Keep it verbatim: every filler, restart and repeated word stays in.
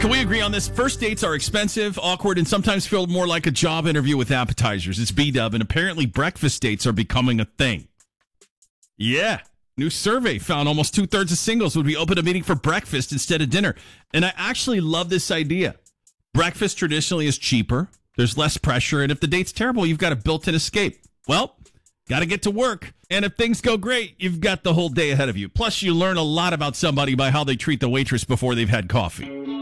Can we agree on this? First dates are expensive, awkward, and sometimes feel more like a job interview with appetizers. It's B-Dub, and apparently breakfast dates are becoming a thing. Yeah. New survey found almost two-thirds of singles would be open to meeting for breakfast instead of dinner. And I actually love this idea. Breakfast traditionally is cheaper. There's less pressure. And if the date's terrible, you've got a built-in escape. Well, got to get to work. And if things go great, you've got the whole day ahead of you. Plus, you learn a lot about somebody by how they treat the waitress before they've had coffee.